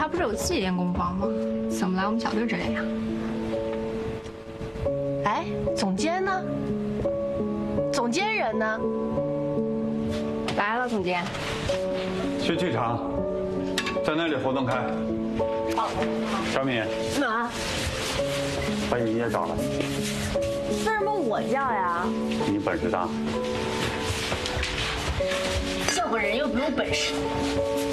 不是有自己练功房吗？怎么来我们小队这练呀？ 哎，总监呢？总监人呢？ 来了，总监。 去剧场，在那里活动开。 好。 小敏， 啊？ 把你也找来。 为什么我叫呀？ 你本事大。 叫个人又不用本事。